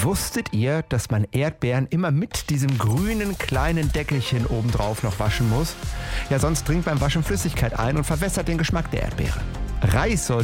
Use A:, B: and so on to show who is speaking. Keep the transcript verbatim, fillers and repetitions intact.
A: Wusstet ihr, dass man Erdbeeren immer mit diesem grünen kleinen Deckelchen obendrauf noch waschen muss? Ja, sonst dringt beim Waschen Flüssigkeit ein und verwässert den Geschmack der Erdbeere. Reis sollte